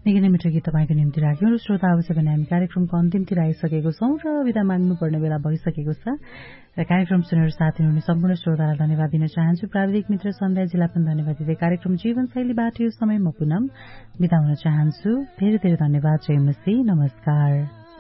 निकै नै मिठो गीत तपाईँको निम्ति राख्यौं र श्रोता अवश्य पनि हामी कार्यक्रमको अन्तिमतिर आइसकेको छौं र विदा माग्नुपर्ने बेला भइसकेको छ र कार्यक्रम सुनेर साथ दिनुहुने सम्पूर्ण श्रोतालाई धन्यवाद दिन चाहन्छु। प्राविधिक मित्र सन्ध्याजीलाई पनि धन्यवाद दिँदै कार्यक्रम जीवनशैलीबाट यो समय म पुनम विदा हुन चाहन्छु। धेरै धेरै धन्यवाद। जय मसी, नमस्कार।